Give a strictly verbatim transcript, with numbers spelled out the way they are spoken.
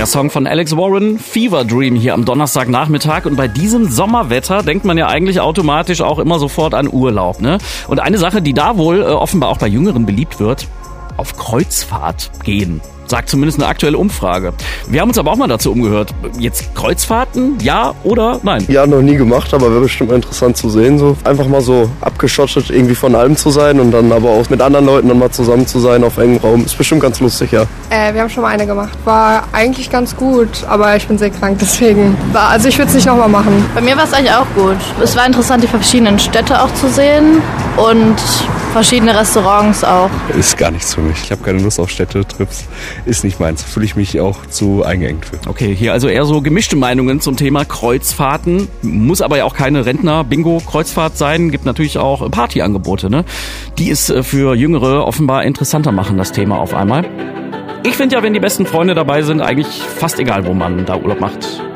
Song von Alex Warren, Fever Dream, hier am Donnerstagnachmittag. Und bei diesem Sommerwetter denkt man ja eigentlich automatisch auch immer sofort an Urlaub, ne? Und eine Sache, die da wohl äh, offenbar auch bei Jüngeren beliebt wird, auf Kreuzfahrt gehen. Sagt zumindest eine aktuelle Umfrage. Wir haben uns aber auch mal dazu umgehört. Jetzt Kreuzfahrten, ja oder nein? Ja, noch nie gemacht, aber wäre bestimmt mal interessant zu sehen. So einfach mal so abgeschottet irgendwie von allem zu sein und dann aber auch mit anderen Leuten dann mal zusammen zu sein auf engem Raum. Ist bestimmt ganz lustig, ja. Äh, wir haben schon mal eine gemacht. War eigentlich ganz gut, aber ich bin sehr krank, deswegen. War, also ich würde es nicht nochmal machen. Bei mir war es eigentlich auch gut. Es war interessant, die verschiedenen Städte auch zu sehen und verschiedene Restaurants auch. Ist gar nichts für mich. Ich habe keine Lust auf Städtetrips. Ist nicht meins. Fühle ich mich auch zu eingeengt für. Okay, hier also eher so gemischte Meinungen zum Thema Kreuzfahrten. Muss aber ja auch keine Rentner-Bingo-Kreuzfahrt sein. Gibt natürlich auch Partyangebote, ne? Die es für Jüngere offenbar interessanter machen, das Thema auf einmal. Ich finde ja, wenn die besten Freunde dabei sind, eigentlich fast egal, wo man da Urlaub macht.